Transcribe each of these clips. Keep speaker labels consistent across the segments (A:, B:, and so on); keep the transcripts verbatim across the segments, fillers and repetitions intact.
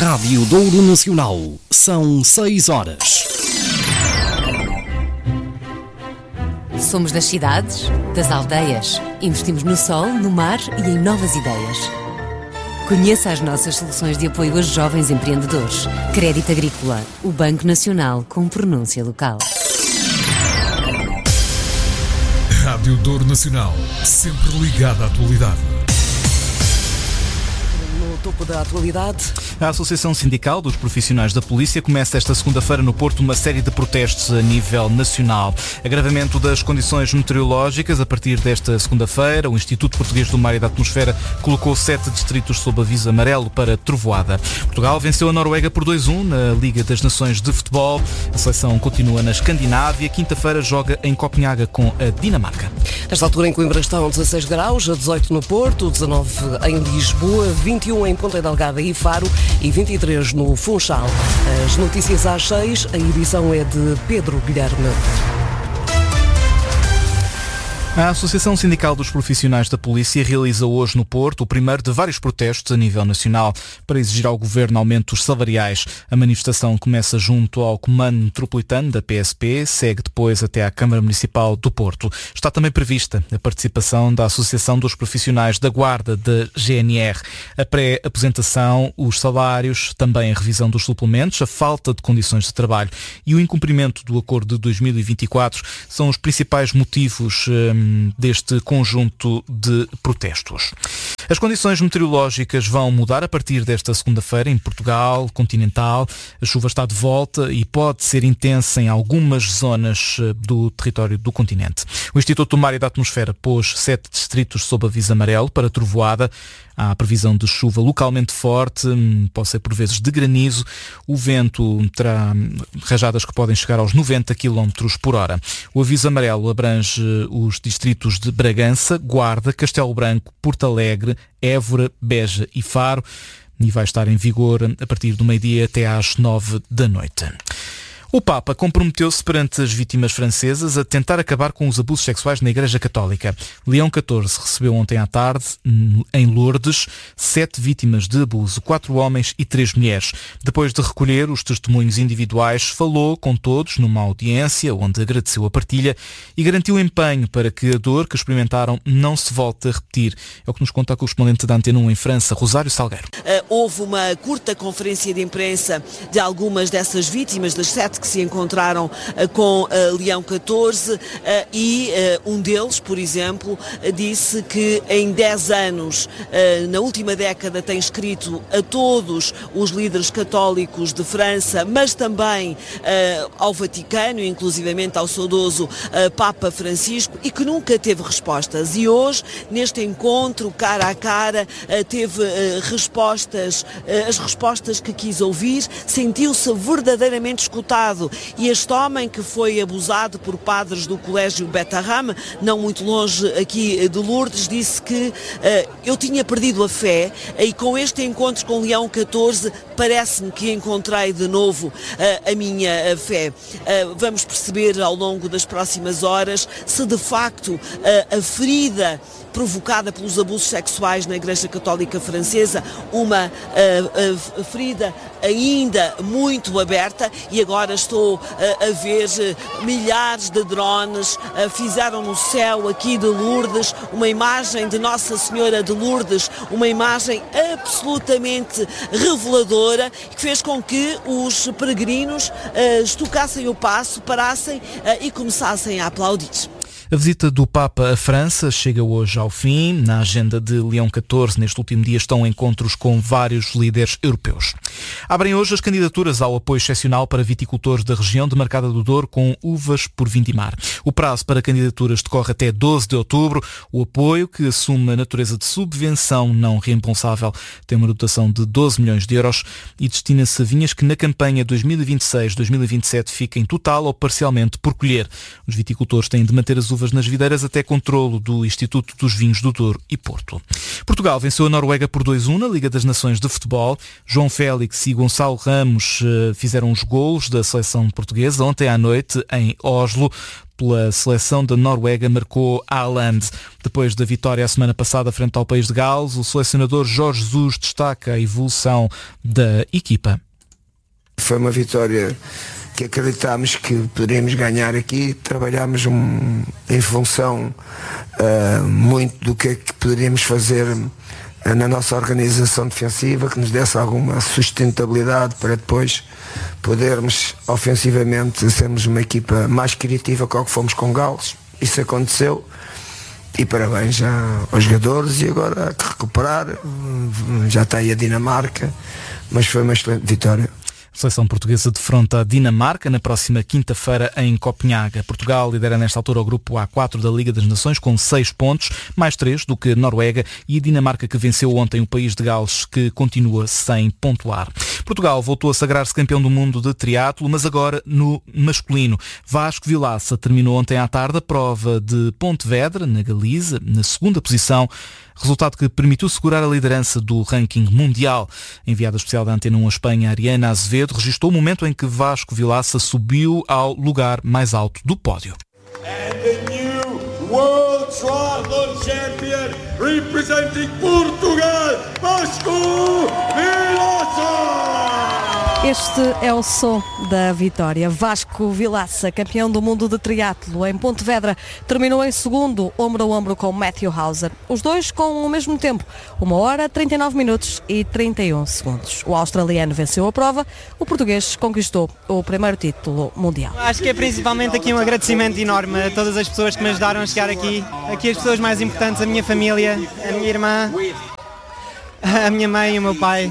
A: Rádio Douro Nacional. São seis horas.
B: Somos das cidades, das aldeias. Investimos no sol, no mar e em novas ideias. Conheça as nossas soluções de apoio a jovens empreendedores. Crédito Agrícola, o Banco Nacional com pronúncia local.
C: Rádio Douro Nacional, sempre ligada à atualidade.
D: No topo da atualidade,
E: a Associação Sindical dos Profissionais da Polícia começa esta segunda-feira no Porto uma série de protestos a nível nacional. Agravamento das condições meteorológicas a partir desta segunda-feira. O Instituto Português do Mar e da Atmosfera colocou sete distritos sob aviso amarelo para trovoada. Portugal venceu a Noruega por dois a um na Liga das Nações de Futebol. A seleção continua na Escandinávia. Quinta-feira joga em Copenhaga com a Dinamarca.
D: Nesta altura em Coimbra estão dezasseis graus, dezoito no Porto, dezanove em Lisboa, vinte e um em Ponta Delgada e Faro e vinte e três no Funchal. As notícias às seis, a edição é de Pedro Guilherme.
E: A Associação Sindical dos Profissionais da Polícia realiza hoje no Porto o primeiro de vários protestos a nível nacional para exigir ao Governo aumentos salariais. A manifestação começa junto ao Comando Metropolitano da P S P, segue depois até à Câmara Municipal do Porto. Está também prevista a participação da Associação dos Profissionais da Guarda da G N R. A pré-aposentação, os salários, também a revisão dos suplementos, a falta de condições de trabalho e o incumprimento do Acordo de dois mil e vinte e quatro são os principais motivos deste conjunto de protestos. As condições meteorológicas vão mudar a partir desta segunda-feira em Portugal continental. A chuva está de volta e pode ser intensa em algumas zonas do território do continente. O Instituto do Mar e da Atmosfera pôs sete distritos sob aviso amarelo para trovoada. Há previsão de chuva localmente forte, pode ser por vezes de granizo. O vento terá rajadas que podem chegar aos noventa quilómetros por hora. O aviso amarelo abrange os distritos de Bragança, Guarda, Castelo Branco, Porto Alegre, Évora, Beja e Faro e vai estar em vigor a partir do meio-dia até às nove da noite. O Papa comprometeu-se perante as vítimas francesas a tentar acabar com os abusos sexuais na Igreja Católica. Leão catorze recebeu ontem à tarde, em Lourdes, sete vítimas de abuso, quatro homens e três mulheres. Depois de recolher os testemunhos individuais, falou com todos numa audiência onde agradeceu a partilha e garantiu empenho para que a dor que experimentaram não se volte a repetir. É o que nos conta a correspondente da Antena um em França, Rosário Salgueiro.
F: Uh, houve uma curta conferência de imprensa de algumas dessas vítimas, das sete que se encontraram uh, com uh, Leão catorze uh, e uh, um deles, por exemplo, uh, disse que em dez anos, uh, na última década, tem escrito a todos os líderes católicos de França, mas também uh, ao Vaticano, inclusivamente ao saudoso uh, Papa Francisco, e que nunca teve respostas. E hoje, neste encontro, cara a cara, uh, teve uh, respostas, uh, as respostas que quis ouvir, sentiu-se verdadeiramente escutado. E este homem que foi abusado por padres do Colégio Beth-Arram, não muito longe aqui de Lourdes, disse que uh, eu tinha perdido a fé e com este encontro com Leão catorze parece-me que encontrei de novo uh, a minha fé. Uh, vamos perceber ao longo das próximas horas se de facto uh, a ferida provocada pelos abusos sexuais na Igreja Católica Francesa, uma uh, uh, ferida ainda muito aberta, e agora estou uh, a ver uh, milhares de drones, uh, fizeram no céu aqui de Lourdes uma imagem de Nossa Senhora de Lourdes, uma imagem absolutamente reveladora, que fez com que os peregrinos uh, estocassem o passo, parassem uh, e começassem a aplaudir.
E: A visita do Papa à França chega hoje ao fim. Na agenda de Leão catorze, neste último dia, estão encontros com vários líderes europeus. Abrem hoje as candidaturas ao apoio excepcional para viticultores da região de Marcada do Douro com uvas por Vindimar. O prazo para candidaturas decorre até doze de outubro. O apoio, que assume a natureza de subvenção não reembolsável, tem uma dotação de doze milhões de euros e destina-se a vinhas que na campanha dois mil e vinte e seis dois mil e vinte e sete fiquem total ou parcialmente por colher. Os viticultores têm de manter as uvas chuvas nas videiras até controlo do Instituto dos Vinhos do Douro e Porto. Portugal venceu a Noruega por dois a um na Liga das Nações de Futebol. João Félix e Gonçalo Ramos fizeram os golos da seleção portuguesa ontem à noite em Oslo. Pela seleção da Noruega marcou Haaland. Depois da vitória a semana passada frente ao país de Gales, o selecionador Jorge Jesus destaca a evolução da equipa.
G: Foi uma vitória que acreditámos que poderíamos ganhar aqui. Trabalhámos um, em função uh, muito do que é que poderíamos fazer uh, na nossa organização defensiva, que nos desse alguma sustentabilidade para depois podermos ofensivamente sermos uma equipa mais criativa que o que fomos com Gales. Isso aconteceu e parabéns já aos jogadores, e agora há que recuperar. Já está aí a Dinamarca, mas foi uma excelente vitória.
E: A seleção portuguesa defronta a Dinamarca na próxima quinta-feira em Copenhaga. Portugal lidera nesta altura o grupo A quatro da Liga das Nações com seis pontos, mais três do que a Noruega e a Dinamarca, que venceu ontem o país de Gales, que continua sem pontuar. Portugal voltou a sagrar-se campeão do mundo de triatlo, mas agora no masculino. Vasco Vilaça terminou ontem à tarde a prova de Pontevedra, na Galiza, na segunda posição, resultado que permitiu segurar a liderança do ranking mundial. Enviada especial da Antena um à Espanha, Ariana Azevedo registrou o momento em que Vasco Vilaça subiu ao lugar mais alto do pódio.
H: And the new World Triathlon Champion representing Portugal, Vasco Vilaça!
I: Este é o som da vitória. Vasco Vilaça, campeão do mundo de triatlo em Pontevedra, terminou em segundo, ombro a ombro com Matthew Hauser. Os dois com o mesmo tempo, uma hora, trinta e nove minutos e trinta e um segundos. O australiano venceu a prova, o português conquistou o primeiro título mundial.
J: Acho que é principalmente aqui um agradecimento enorme a todas as pessoas que me ajudaram a chegar aqui. Aqui as pessoas mais importantes, a minha família, a minha irmã, a minha mãe e o meu pai,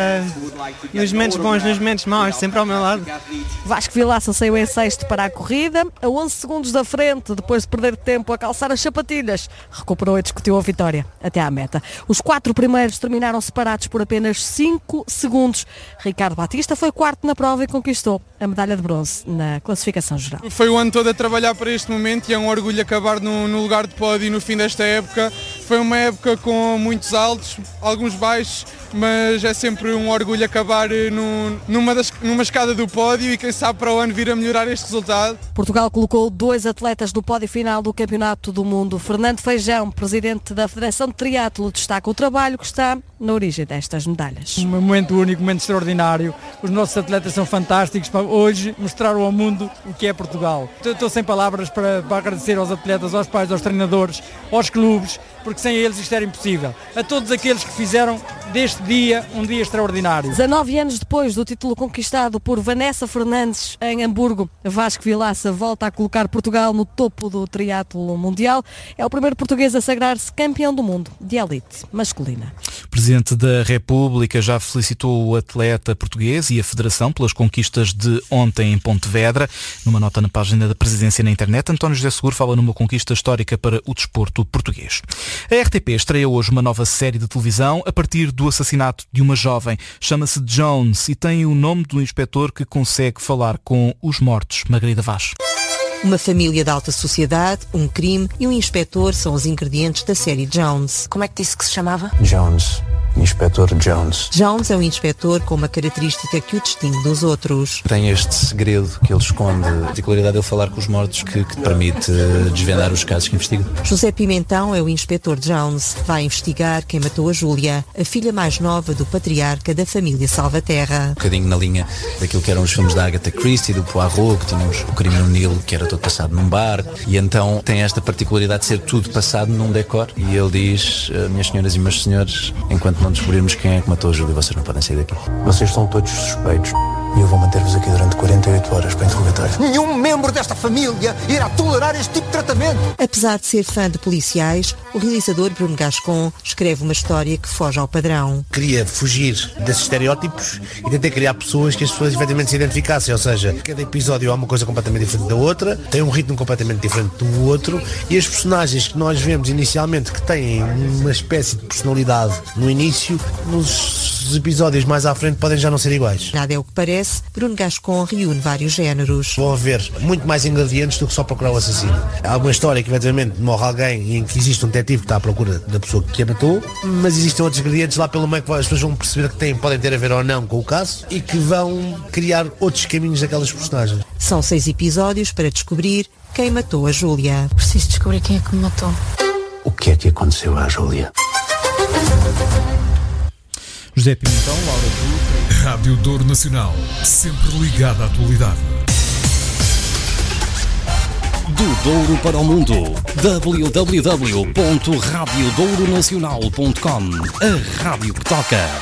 J: uh, nos momentos bons, nos momentos maus, sempre ao meu lado.
I: Vasco Vilaça saiu em sexto para a corrida, a onze segundos da frente, depois de perder tempo a calçar as sapatilhas. Recuperou e discutiu a vitória até à meta. Os quatro primeiros terminaram separados por apenas cinco segundos. Ricardo Batista foi quarto na prova e conquistou a medalha de bronze na classificação geral.
K: Foi o ano todo a trabalhar para este momento e é um orgulho acabar no, no lugar de pódio no fim desta época. Foi uma época com muitos altos, alguns baixos, mas é sempre um orgulho acabar no, numa, das, numa escada do pódio e quem sabe para o ano vir a melhorar este resultado.
I: Portugal colocou dois atletas no pódio final do Campeonato do Mundo. Fernando Feijão, presidente da Federação de Triatlo, destaca o trabalho que está na origem destas medalhas.
L: Um momento único, um momento extraordinário. Os nossos atletas são fantásticos para hoje mostrar ao mundo o que é Portugal. Estou sem palavras para, para agradecer aos atletas, aos pais, aos treinadores, aos clubes, porque sem eles isto era impossível. A todos aqueles que fizeram deste dia um dia extraordinário.
I: dezanove anos depois do título conquistado por Vanessa Fernandes em Hamburgo, Vasco Vilaça volta a colocar Portugal no topo do triatlo mundial. É o primeiro português a sagrar-se campeão do mundo de elite masculina.
E: O Presidente da República já felicitou o atleta português e a Federação pelas conquistas de ontem em Pontevedra. Numa nota na página da Presidência na internet, António José Seguro fala numa conquista histórica para o desporto português. A R T P estreia hoje uma nova série de televisão a partir do assassinato de uma jovem. Chama-se Jones e tem o nome do inspetor que consegue falar com os mortos. Margarida Vaz.
M: Uma família da alta sociedade, um crime e um inspetor são os ingredientes da série Jones.
B: Como é que disse que se chamava?
N: Jones. Inspetor Jones.
M: Jones é um inspetor com uma característica que o distingue dos outros.
N: Tem este segredo que ele esconde, a particularidade de ele falar com os mortos, que, que permite desvendar os casos que investiga.
M: José Pimentão é o inspetor Jones. Vai investigar quem matou a Júlia, a filha mais nova do patriarca da família Salvaterra.
N: Um bocadinho na linha daquilo que eram os filmes da Agatha Christie, do Poirot, que tínhamos o Crime no Nilo, que era todo passado num bar, e então tem esta particularidade de ser tudo passado num decor. E ele diz, minhas senhoras e meus senhores, enquanto não descobrirmos quem é que matou a Júlia, vocês não podem sair daqui.
O: Vocês são todos suspeitos e eu vou manter-vos aqui durante quarenta e oito horas para interrogatório.
P: Nenhum membro desta família irá tolerar este tipo de tratamento.
M: Apesar de ser fã de policiais, o realizador Bruno Gascon escreve uma história que foge ao padrão.
Q: Queria fugir desses estereótipos e tentei criar pessoas que as pessoas efetivamente se identificassem, ou seja, cada episódio é uma coisa completamente diferente da outra, tem um ritmo completamente diferente do outro e as personagens que nós vemos inicialmente que têm uma espécie de personalidade no início, nos os episódios mais à frente podem já não ser iguais.
M: Nada é o que parece, Bruno Gascon reúne vários géneros.
Q: Vão haver muito mais ingredientes do que só procurar o assassino. Há uma história que eventualmente morre alguém em que existe um detetive que está à procura da pessoa que a matou, mas existem outros ingredientes lá pelo meio que as pessoas vão perceber que têm, podem ter a ver ou não com o caso e que vão criar outros caminhos daquelas personagens.
M: São seis episódios para descobrir quem matou a Júlia.
R: Preciso descobrir quem é que me matou.
O: O que é que aconteceu à Júlia?
E: José Pimentão, Laura Dutra.
C: Rádio Douro Nacional, sempre ligada à atualidade.
A: Do Douro para o mundo, w w w ponto radio douro nacional ponto com, a rádio que toca.